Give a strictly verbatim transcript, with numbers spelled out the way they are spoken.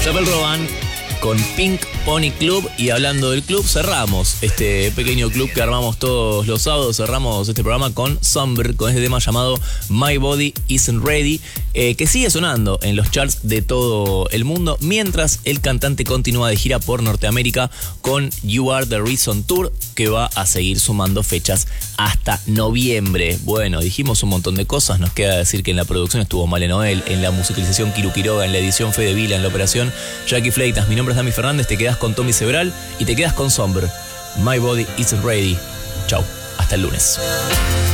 Isabel Roban con Pink Pony Club. Y hablando del club, cerramos este pequeño club que armamos todos los sábados. Cerramos este programa con Somber, con este tema llamado My Body Isn't Ready, eh, que sigue sonando en los charts de todo el mundo, mientras el cantante continúa de gira por Norteamérica con You Are The Reason Tour, que va a seguir sumando fechas hasta noviembre. Bueno, dijimos un montón de cosas. Nos queda decir que en la producción estuvo Male Noel, en la musicalización Kiru Quiroga, en la edición Fede Vila, en la operación Jackie Fleitas. Mi nombre es Dami Fernández. Te quedas con Tommy Sebral y te quedas con Somber. My Body Isn't Ready. Chau, hasta el lunes.